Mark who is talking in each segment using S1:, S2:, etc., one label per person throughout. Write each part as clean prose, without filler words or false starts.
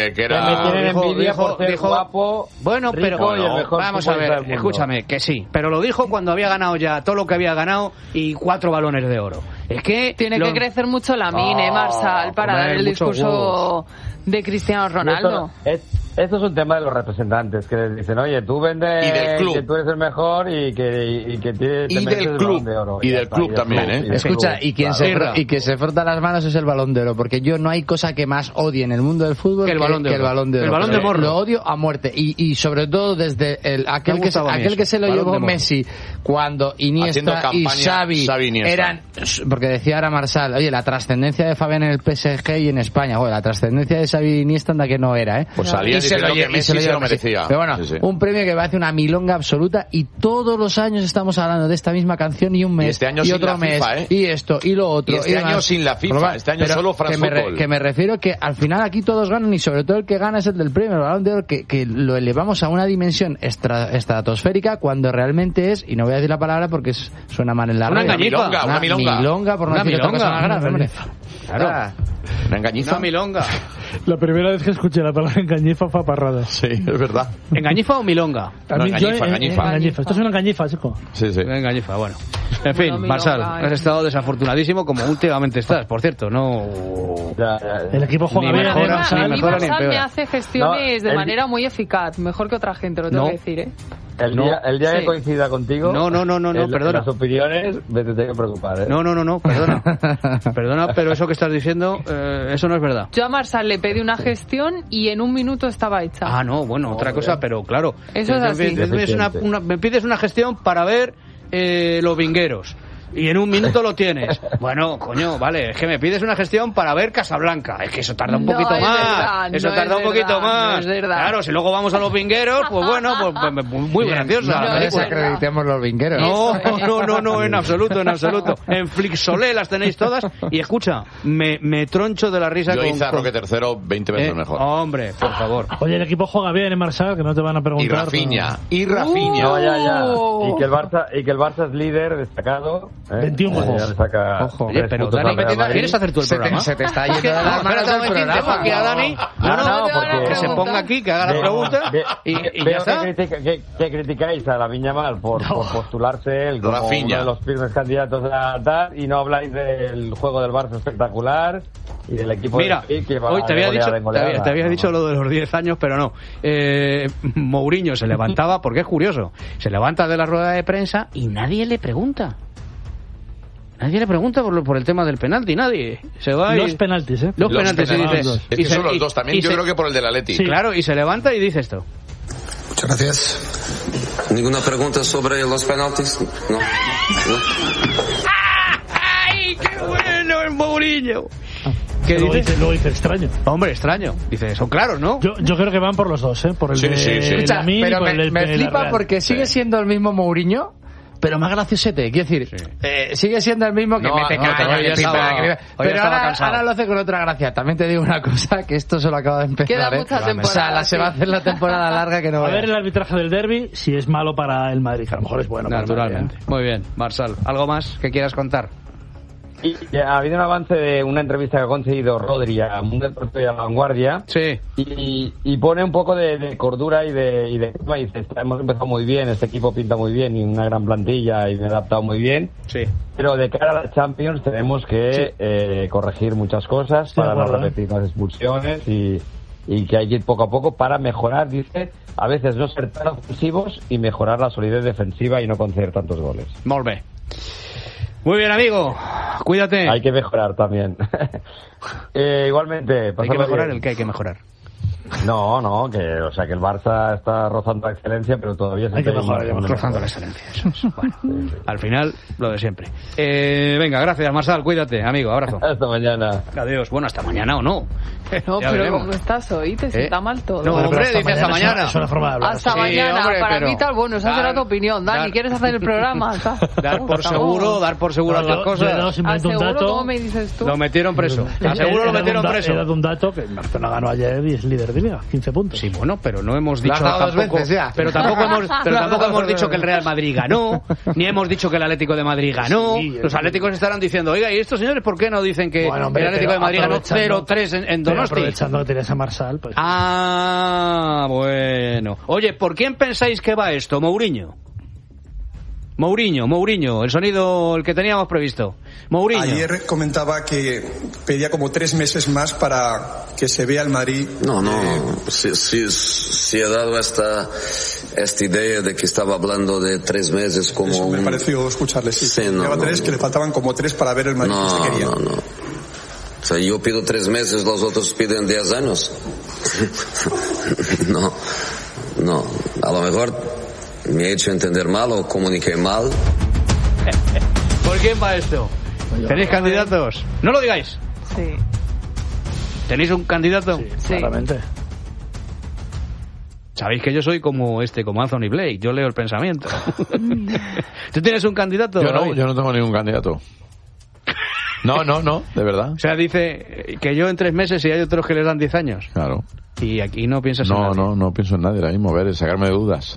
S1: que era...
S2: me tienen envidia por ser guapo,
S3: bueno, pero vamos a ver, escúchame, que sí, pero lo dijo cuando había ganado ya todo lo que había ganado y 4 balones de oro. Es que
S4: tiene que crecer mucho Lamine, Marsal, para dar el discurso de Cristiano Ronaldo.
S2: Esto es un tema de los representantes que les dicen, oye, tú vendes que tú eres el mejor y que te mereces el Balón de Oro.
S1: Y del club también, ¿eh?
S5: Escucha, y quien se frota las manos es el Balón de Oro, porque yo no hay cosa que más odie en el mundo del fútbol que el Balón de Oro. El Balón de Morro. Lo odio a muerte. Y sobre todo desde aquel que se lo llevó Messi cuando Iniesta y Xavi eran... Porque decía ahora Marsal, oye, la trascendencia de Fabián en el PSG y en España, la trascendencia de Xavi y Iniesta anda que no era, ¿eh?
S1: Pues salía diciendo que Messi se lo merecía.
S5: Pero bueno, un premio que parece una milonga absoluta y todos los años estamos hablando de esta misma canción y un mes y otro mes y esto y lo otro.
S1: Y este año sin la FIFA, este año solo France Football.
S5: Que me refiero que al final aquí todos ganan y sobre todo el que gana es el del premio, el Balón de Oro, que lo elevamos a una dimensión estratosférica cuando realmente es, y no voy a decir la palabra porque suena mal en la radio.
S1: Una milonga,
S5: por no decir otra cosa más grave, hombre.
S1: Claro. Una engañifa.
S3: Una milonga.
S6: La primera vez que escuché la palabra engañifa fue a parradas.
S1: Sí, es verdad.
S3: ¿Engañifa o milonga?
S1: Engañifa.
S6: Esto es una engañifa, chico.
S1: Sí.
S3: Engañifa, bueno. En fin, Marsal, has estado desafortunadísimo como últimamente estás, por cierto, no...
S6: El equipo juega bien.
S4: A mí Marsal me hace gestiones de manera muy eficaz, mejor que otra gente, lo tengo que decir, ¿eh?
S2: El día que coincida contigo,
S3: no, perdona.
S2: Las opiniones me te tengo que preocupar, ¿eh?
S3: No, perdona, pero eso que estás diciendo, eso no es verdad.
S4: Yo a Marsal le pedí una gestión y en un minuto estaba hecha.
S3: Ah, no, bueno, otra cosa, pero claro.
S4: Eso es así.
S3: Me pides una gestión para ver los vingueros. Y en un minuto lo tienes. Bueno, coño, vale, es que me pides una gestión para ver Casablanca. Es que eso tarda un poquito más. Eso tarda un poquito más. Claro, si luego vamos a los vingueros, pues bueno, pues muy graciosa.
S5: No desacreditemos los vingueros.
S3: No, en absoluto. En Flixolé las tenéis todas. Y escucha, me troncho de la risa.
S1: Yo hice a Roque tercero 20 veces mejor.
S3: Hombre, por favor.
S6: Oye, el equipo juega bien en Marsal, que no te van a preguntar.
S1: Y Rafinha.
S2: No, ya. Y que el Barça es líder destacado.
S6: 21 goles.
S3: Ojo. Oye, pero Dani, ¿quieres hacer tú el programa?
S5: Se te está yendo de las manos del programa.
S3: Aquí a Dani. No, que se ponga aquí, que haga las preguntas y ya está.
S2: Que criticáis a Lamine Yamal por postularse él como uno de los firmes candidatos a tal y no habláis del juego del Barça espectacular y del equipo.
S3: Mira, hoy te había dicho lo de los 10 años, pero no. Mourinho se levantaba, porque es curioso, se levanta de la rueda de prensa y nadie le pregunta. Nadie le pregunta por el tema del penalti, nadie. Se va
S6: los penaltis, ¿eh?
S3: Los penaltis, se dice.
S1: Es que son los dos también, yo creo que por el del Atleti.
S3: Sí, claro, y se levanta y dice esto.
S7: Muchas gracias. ¿Ninguna pregunta sobre los penaltis? No.
S3: ¡Ay, qué bueno el Mourinho!
S6: ¿Qué dice? Lo dice extraño.
S3: Hombre, extraño. Dice, son claros, ¿no?
S6: Yo creo que van por los dos, ¿eh? Por el
S5: Escucha, pero me flipa porque sigue siendo el mismo Mourinho, pero más graciosete. Quiero decir, sigue siendo el mismo que mete caña, pero ahora lo hace con otra gracia. También te digo una cosa, que esto solo acaba de empezar.
S4: Queda mucha temporada.
S5: O sea, se va a hacer la temporada larga que no.
S6: A ver el arbitraje del derbi, si es malo para el Madrid, que a lo mejor es bueno.
S3: Naturalmente. Muy bien, Marsal. ¿Algo más que quieras contar?
S2: Y ha habido un avance de una entrevista que ha conseguido Rodri a Mundo Deportivo y a La Vanguardia.
S3: Sí.
S2: Y pone un poco de cordura y de dice, hemos empezado muy bien, este equipo pinta muy bien y una gran plantilla y me he adaptado muy bien.
S3: Sí.
S2: Pero de cara a la Champions tenemos que corregir muchas cosas para no repetir las expulsiones y que hay que ir poco a poco para mejorar, dice, a veces no ser tan ofensivos y mejorar la solidez defensiva y no conceder tantos goles.
S3: Molt bé. Muy bien, amigo. Cuídate.
S2: Hay que mejorar también. Igualmente.
S3: ¿Hay que mejorar el qué hay que mejorar?
S2: No, que el Barça está rozando la excelencia, pero todavía
S3: hay que mejorar, rozando la excelencia. Bueno, al final, lo de siempre. Venga, gracias, Marsal. Cuídate, amigo. Abrazo.
S2: Hasta mañana.
S3: Adiós. Bueno, hasta mañana o no.
S4: No, pero ¿cómo estás hoy? ¿Te sienta mal todo?
S3: No, hombre, dice hasta mañana.
S6: Es una forma de hablar.
S4: Hasta mañana, hombre, para mí tal, bueno, esa será tu opinión. Dani, ¿quieres hacer el programa?
S3: Dar por seguro las cosas.
S4: ¿Cómo me dices tú?
S3: Lo metieron preso. Seguro lo metieron preso.
S6: He dado un dato, que Barcelona ganó ayer y es líder de Liga, 15 puntos.
S3: Sí, bueno, pero no hemos dicho tampoco, pero tampoco hemos dicho que el Real Madrid ganó, ni hemos dicho que el Atlético de Madrid ganó. Sí, los atléticos estarán diciendo, oiga, ¿y estos señores por qué no dicen que el Atlético de Madrid ganó 0-3 en Donosti?
S6: Aprovechando que tienes a Marsal, pues.
S3: Ah, bueno. Oye, ¿por quién pensáis que va esto, Mourinho? Mourinho, el sonido, el que teníamos previsto. Mourinho.
S8: Ayer comentaba que pedía como 3 meses más para que se vea el Madrid.
S7: No, si he dado esta idea de que estaba hablando de 3 meses como...
S8: Eso me pareció escucharle, sí. Que le faltaban como 3 para ver el Madrid que se quería.
S7: No. O sea, yo pido 3 meses, los otros piden 10 años. No, a lo mejor... me he hecho entender mal o comuniqué mal.
S3: ¿Por quién va esto? ¿Tenéis candidatos? No lo digáis.
S4: Sí.
S3: ¿Tenéis un candidato?
S6: Sí, claramente.
S3: Sabéis que yo soy como Anthony Blake, yo leo el pensamiento. ¿Tú tienes un candidato?
S1: Yo no tengo ningún candidato. No, de verdad.
S3: O sea, dice que yo en 3 meses y hay otros que les dan 10 años.
S1: Claro.
S3: Y aquí no piensas en nadie.
S1: No pienso en nadie ahora mismo, sacarme de dudas.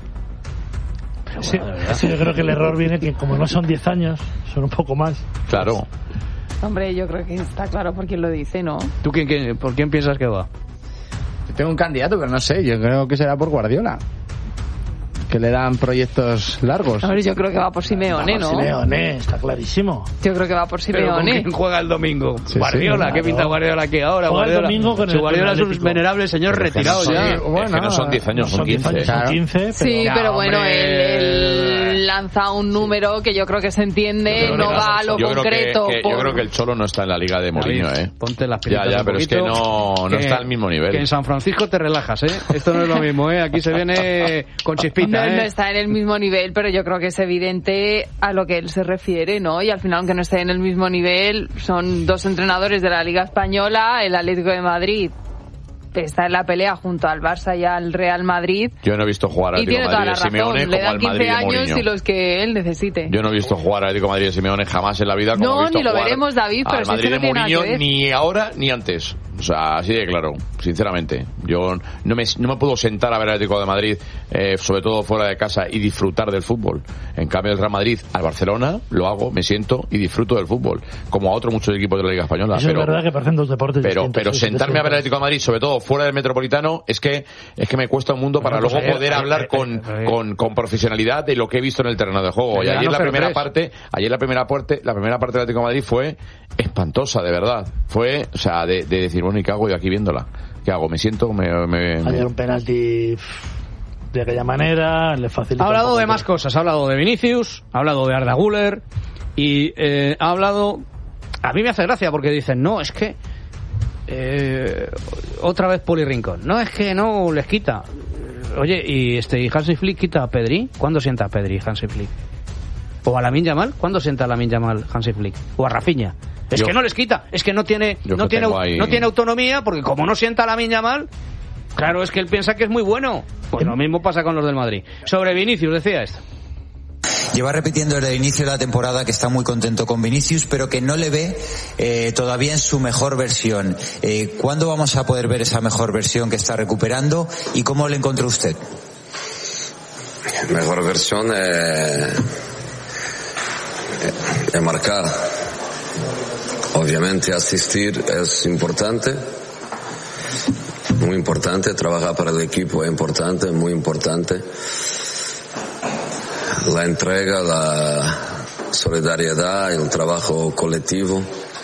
S6: Sí, yo creo que el error viene que como no son 10 años, son un poco más.
S1: Claro.
S4: Hombre, yo creo que está claro por quién lo dice, ¿no?
S3: ¿Tú por quién piensas que va?
S5: Yo tengo un candidato, pero no sé, yo creo que será por Guardiola. Que le dan proyectos largos.
S4: A ver, yo creo que va por Simeone, ¿no?
S6: Simeone, está clarísimo.
S4: Yo creo que va por Simeone.
S3: ¿Pero con quién juega el domingo? Sí, Guardiola, ¿qué pinta Guardiola aquí ahora?
S6: Juega el domingo con
S3: su Guardiola es un venerable señor retirado ya.
S1: Es que no son 10 años, son 15.
S6: Son 15,
S4: sí, pero bueno, él lanza un número que yo creo que se entiende, no va a lo concreto.
S1: Yo creo que el Cholo no está en la liga de Mourinho,
S3: Ponte las pilitas
S1: Ya, pero es que no está al mismo nivel.
S3: Que en San Francisco te relajas, Esto no es lo mismo, Aquí se viene con chispita,
S4: No está en el mismo nivel, pero yo creo que es evidente a lo que él se refiere, ¿no? Y al final, aunque no esté en el mismo nivel, son 2 entrenadores de la Liga Española, el Atlético de Madrid está en la pelea junto al Barça y al Real Madrid.
S1: Yo no he visto jugar al Atlético de Madrid de Simeone como al Madrid de Mourinho. Le dan 15 años
S4: y los que él necesite.
S1: Yo no he visto jugar al Atlético de Madrid de Simeone jamás en la vida como he visto
S4: ni lo
S1: jugar
S4: veremos, David, pero
S1: al Madrid de Mourinho ni ahora ni antes. O sea, así de claro, sinceramente. Yo no me puedo sentar a ver al Atlético de Madrid, sobre todo fuera de casa, y disfrutar del fútbol. En cambio, el Real Madrid al Barcelona lo hago, me siento y disfruto del fútbol, como a otros muchos equipos de la Liga Española.
S6: Eso es verdad que parecen 2 deportes distintos.
S1: Pero sentarme a ver al Atlético de Madrid, sobre todo fuera del Metropolitano, es que me cuesta un mundo para luego poder hablar con profesionalidad de lo que he visto en el terreno de juego. Y ayer la primera parte del Atlético de Madrid fue espantosa, de verdad. Fue, o sea, de decir, bueno, ¿y qué hago yo aquí viéndola? ¿Qué hago? ¿Me siento?
S6: Ayer un penalti de aquella manera, le facilita.
S3: Ha hablado de más cosas, ha hablado de Vinicius, ha hablado de Arda Güler y ha hablado... A mí me hace gracia porque dicen, no, es que otra vez Poli Rincón, no, es que no les quita. Oye, ¿y Hansi Flick quita a Pedri? ¿Cuándo sienta a Pedri Hansi Flick? ¿O a Lamine Yamal? ¿Cuándo sienta a Lamine Yamal Hansi Flick? ¿O a Rafinha? Es que no les quita, es que no tiene autonomía, porque como no sienta a Lamine Yamal, claro, es que él piensa que es muy bueno. Pues lo mismo pasa con los del Madrid. Sobre Vinicius, decía esto.
S9: Lleva repitiendo desde el inicio de la temporada que está muy contento con Vinicius, pero que no le ve todavía en su mejor versión. ¿Cuándo vamos a poder ver esa mejor versión que está recuperando y cómo le encontró usted?
S7: Mejor versión es marcar. Obviamente asistir es importante, muy importante, trabajar para el equipo es importante, muy importante. La entrega, la solidaridad, el trabajo colectivo,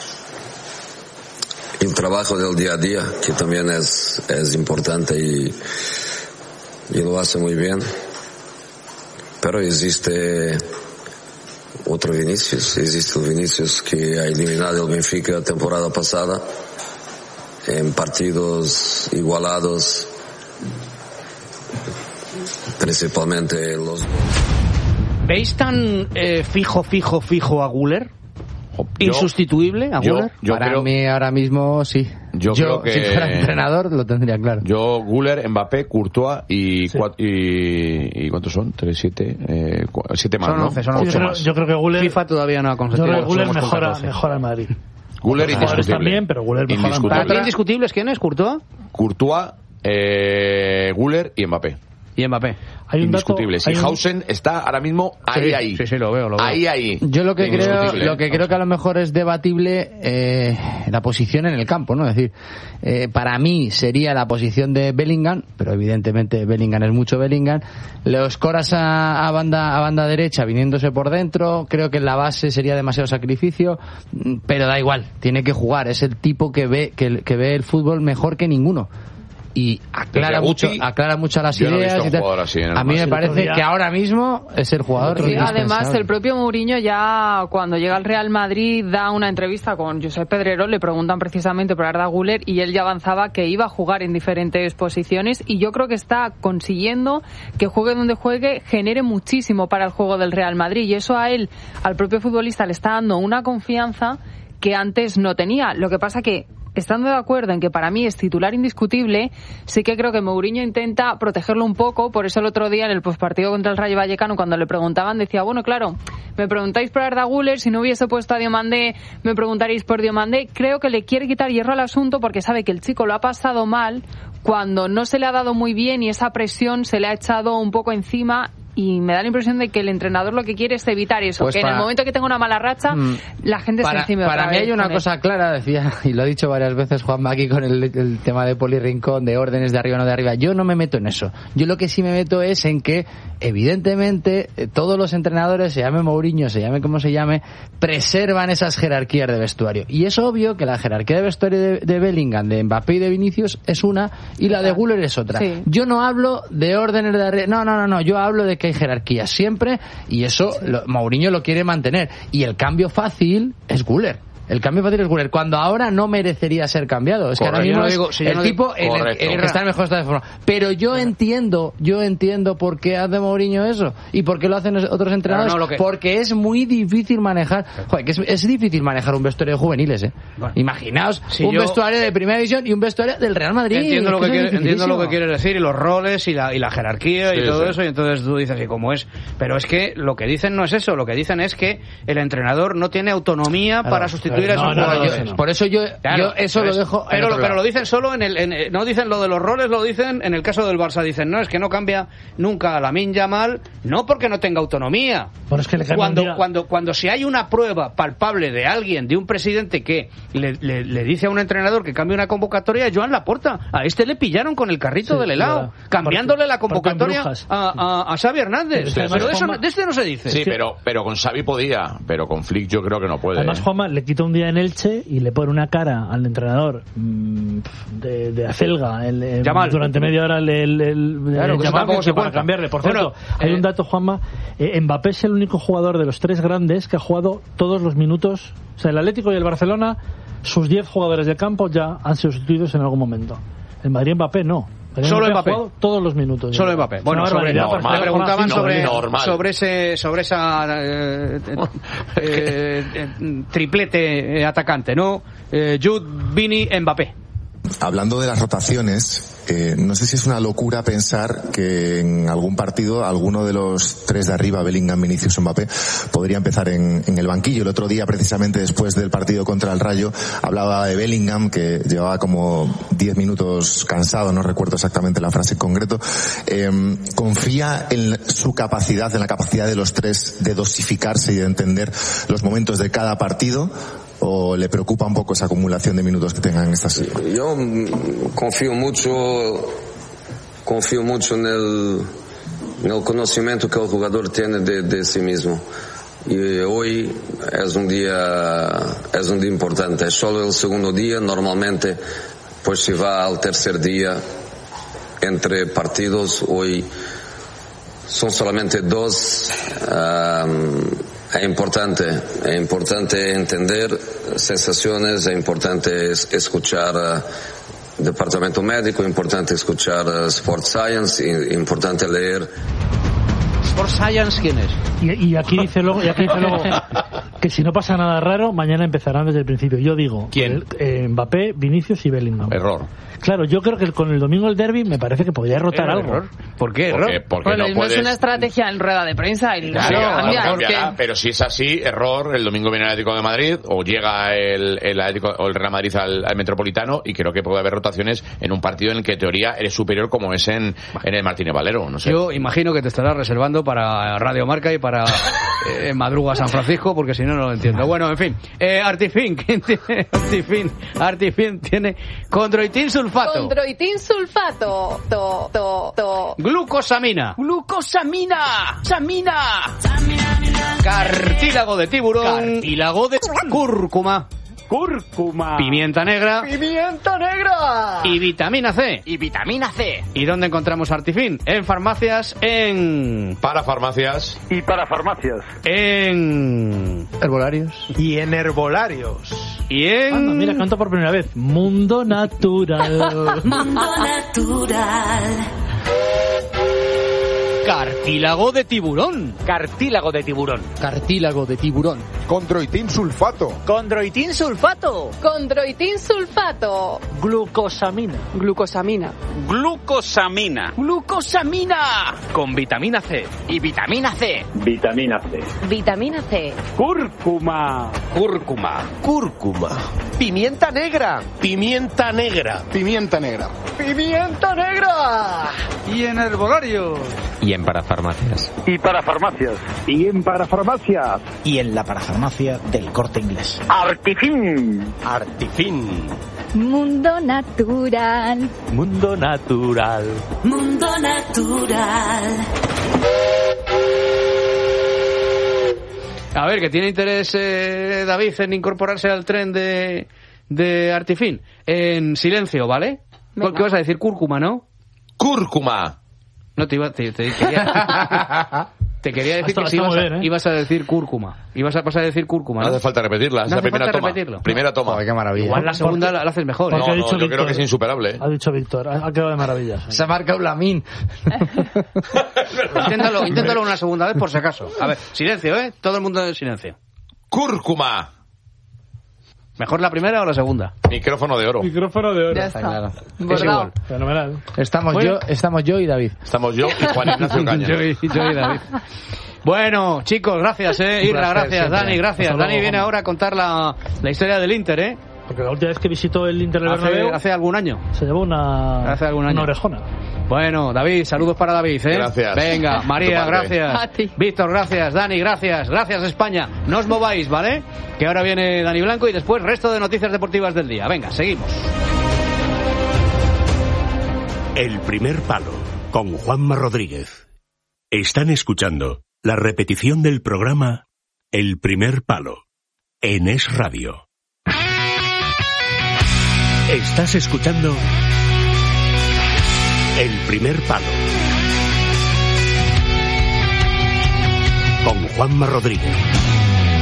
S7: el trabajo del día a día, que también es importante y lo hace muy bien. Pero existe otro Vinicius, existe el Vinicius que ha eliminado el Benfica la temporada pasada en partidos igualados, principalmente los...
S3: ¿Veis tan fijo a Güler? ¿Insustituible a Güler?
S5: Para mí ahora mismo sí. Yo creo que si fuera entrenador lo tendría claro.
S1: Yo, Güler, Mbappé, Courtois y ¿cuántos son? 3, 7, 7 más,
S3: son 11,
S1: ¿no?
S3: Son 11
S6: yo creo que Güler...
S3: FIFA todavía no ha conseguido.
S6: Yo creo que Güler mejora al Madrid.
S1: Güler indiscutible.
S6: También, pero Güler
S1: indiscutible.
S3: ¿Para ti indiscutibles quién es? ¿Courtois?
S1: Courtois, Güler y Mbappé.
S3: Y Mbappé.
S1: Hay un indiscutible. Sihausen está ahora mismo ahí.
S3: Sí, lo veo.
S1: Ahí.
S5: Yo lo que creo que a lo mejor es debatible la posición en el campo, ¿no? Es decir, para mí sería la posición de Bellingham, pero evidentemente Bellingham es mucho Bellingham. Los coras a banda derecha viniéndose por dentro, creo que en la base sería demasiado sacrificio, pero da igual, tiene que jugar, es el tipo que ve el fútbol mejor que ninguno. Y aclara mucho las ideas y tal. A mí me parece que ahora mismo es el jugador.
S4: Sí, además el propio Mourinho ya cuando llega al Real Madrid da una entrevista con Josep Pedrerol, le preguntan precisamente por Arda Güler y él ya avanzaba que iba a jugar en diferentes posiciones y yo creo que está consiguiendo que juegue donde juegue genere muchísimo para el juego del Real Madrid y eso a él, al propio futbolista, le está dando una confianza que antes no tenía. Lo que pasa que estando de acuerdo en que para mí es titular indiscutible, sí que creo que Mourinho intenta protegerlo un poco, por eso el otro día en el postpartido contra el Rayo Vallecano, cuando le preguntaban, decía, bueno, claro, me preguntáis por Arda Güler, si no hubiese puesto a Diomandé, me preguntaréis por Diomandé. Creo que le quiere quitar hierro al asunto porque sabe que el chico lo ha pasado mal cuando no se le ha dado muy bien y esa presión se le ha echado un poco encima. Y me da la impresión de que el entrenador lo que quiere es evitar eso, pues que en el momento que tenga una mala racha, la gente se encime otra vez.
S5: Para mí hay una cosa clara, decía, y lo ha dicho varias veces Juanma aquí con el tema de Poli Rincón, de órdenes de arriba no de arriba. Yo no me meto en eso. Yo lo que sí me meto es en que, evidentemente, todos los entrenadores, se llame Mourinho, se llame como se llame, preservan esas jerarquías de vestuario. Y es obvio que la jerarquía de vestuario de Bellingham, de Mbappé y de Vinicius es una, y la de Güler es otra. Sí. Yo no hablo de órdenes de arriba, no, yo hablo de que hay jerarquías siempre y eso Mourinho lo quiere mantener y el cambio fácil es Güler. El cambio fácil es Güler, cuando ahora no merecería ser cambiado. Es que ahora mismo es el tipo en el que está en mejor estado de forma. Pero yo entiendo por qué hace Mourinho eso y por qué lo hacen otros entrenadores. Porque es muy difícil manejar. Joder, que es difícil manejar un vestuario de juveniles, ¿eh? Bueno, imaginaos vestuario de primera división y un vestuario del Real Madrid.
S3: Entiendo lo que quieres decir y los roles y la jerarquía y todo eso, y entonces tú dices, ¿y cómo es? Pero es que lo que dicen no es eso, lo que dicen es que el entrenador no tiene autonomía para sustituir.
S5: Por eso yo eso lo dejo.
S3: Pero lo dicen solo no dicen lo de los roles, lo dicen en el caso del Barça. Dicen, no, es que no cambia nunca a Lamine Yamal, no porque no tenga autonomía.
S6: Pero es que
S3: cuando si hay una prueba palpable de alguien, de un presidente que le dice a un entrenador que cambie una convocatoria, es Joan Laporta. A este le pillaron con el carrito del helado, cambiándole la convocatoria a Xavi Hernández. Pero de este no se dice.
S1: Sí, pero con Xavi podía, pero con Flick yo creo que no puede.
S6: Además, Juanma le quita un día en Elche y le pone una cara al entrenador de acelga durante media hora para cambiarle. Por cierto, hay un dato, Juanma, Mbappé es el único jugador de los tres grandes que ha jugado todos los minutos. O sea, el Atlético y el Barcelona, sus 10 jugadores de campo ya han sido sustituidos en algún momento. El Madrid Mbappé no.
S3: Solo Mbappé.
S6: Todos los minutos.
S3: Solo Mbappé. Bueno, me preguntaban sobre esa triplete atacante, ¿no? Jude, Vini, Mbappé.
S10: Hablando de las rotaciones, no sé si es una locura pensar que en algún partido alguno de los tres de arriba, Bellingham, Vinicius, Mbappé, podría empezar en el banquillo. El otro día, precisamente después del partido contra el Rayo, hablaba de Bellingham, que llevaba como 10 minutos cansado, no recuerdo exactamente la frase en concreto. ¿Confía en su capacidad, en la capacidad de los tres de dosificarse y de entender los momentos de cada partido? ¿O le preocupa un poco esa acumulación de minutos que tengan estas?
S7: Yo confío mucho en el conocimiento que el jugador tiene de sí mismo. Y hoy es un día importante. Es solo el segundo día. Normalmente, pues se va al tercer día entre partidos. Hoy son solamente 2. Es importante entender sensaciones, es importante escuchar departamento médico, es importante escuchar Sports Science, es importante leer.
S3: ¿Sports Science quién es?
S6: Y aquí dice luego que si no pasa nada raro, mañana empezarán desde el principio. Yo digo,
S1: ¿quién?
S6: Mbappé, Vinicius y Bellingham.
S1: Error.
S6: Claro, yo creo que con el domingo del derbi me parece que podría rotar algo.
S3: Error. ¿Por qué error?
S1: Porque
S4: bueno,
S1: no puedes...
S4: es una estrategia en rueda de prensa y
S1: cambiará, pero si es así, error, el domingo viene el Atlético de Madrid o llega el Atlético o el Real Madrid al Metropolitano, y creo que puede haber rotaciones en un partido en el que en teoría eres superior, como es en el Martínez Valero, no sé.
S3: Yo imagino que te estarás reservando para Radio Marca y para Madruga San Francisco, porque si no, no lo entiendo. Bueno, en fin, Artifin, ¿quién tiene Artifin? Artifin tiene Condroitin sulfato.
S4: Condroitin sulfato.
S3: Glucosamina. Glucosamina. Samina. Cartílago de tiburón. Cartílago de cúrcuma.
S11: Cúrcuma.
S3: Pimienta negra.
S11: Pimienta negra.
S3: Y vitamina C.
S11: Y vitamina C.
S3: ¿Y dónde encontramos Artifin? En farmacias,
S1: Para farmacias.
S11: Y para farmacias.
S3: En...
S5: herbolarios.
S11: Y en herbolarios.
S3: Y en...
S6: Anda, mira, canto por primera vez. Mundo Natural.
S12: Mundo Natural.
S3: Cartílago de tiburón.
S11: Cartílago de tiburón.
S5: Cartílago de tiburón.
S13: Condroitin sulfato.
S11: Condroitin sulfato.
S4: Condroitin sulfato.
S6: Glucosamina.
S4: Glucosamina.
S11: Glucosamina.
S3: Glucosamina.
S11: Con vitamina C. Y vitamina C.
S14: Vitamina C.
S4: Vitamina C.
S11: Cúrcuma.
S3: Cúrcuma.
S11: Cúrcuma. Pimienta negra. Pimienta negra.
S13: Pimienta negra.
S11: Pimienta negra.
S3: Y en herbolarios.
S15: Y en parafarmacias.
S11: Y para farmacias.
S14: Y en parafarmacias.
S16: Y en la parafarmacia del Corte Inglés.
S11: Artifin.
S15: Artifin.
S12: Mundo Natural.
S15: Mundo Natural.
S12: Mundo Natural.
S3: A ver, que tiene interés David en incorporarse al tren de Artifin. En silencio, ¿vale?
S4: Venga.
S3: ¿Qué vas a decir? Cúrcuma, ¿no?
S1: Cúrcuma.
S3: No, te quería decir que si ibas a decir cúrcuma. Ibas a pasar a decir cúrcuma, ¿no?
S1: No hace falta repetirla, es la primera toma.
S3: Repetirlo.
S1: Primera toma.
S5: Joder, qué maravilla.
S3: Igual la segunda la haces mejor.
S1: No, yo creo que es insuperable.
S6: Ha dicho Víctor, ha quedado de maravillas.
S5: Se ha marcado Lamin.
S3: Inténtalo una segunda vez por si acaso. A ver, silencio, ¿eh? Todo el mundo en silencio.
S1: Cúrcuma.
S3: ¿Mejor la primera o la segunda?
S1: Micrófono de oro.
S6: Micrófono de oro.
S4: Ya está.
S5: Claro.
S3: Es igual.
S6: Fenomenal.
S5: Estamos yo y David.
S1: Estamos yo y Juan Ignacio Caña.
S3: yo y David. Bueno, chicos, gracias, Irra, gracias, Dani, gracias.
S6: Hasta luego,
S3: Dani viene ahora a contar la historia del Inter, ¿eh?
S6: Porque la última vez que visitó el Inter del Bernabéu
S3: hace algún año.
S6: Se llevó una orejona.
S3: Bueno, David, saludos para David, ¿eh?
S1: Gracias.
S3: Venga, María, gracias.
S4: A ti.
S3: Víctor, gracias. Dani, gracias. Gracias, España. No os mováis, ¿vale? Que ahora viene Dani Blanco y después resto de noticias deportivas del día. Venga, seguimos.
S17: El primer palo, con Juanma Rodríguez. Están escuchando la repetición del programa El primer palo, en Es Radio. Estás escuchando El primer palo, con Juanma Rodríguez.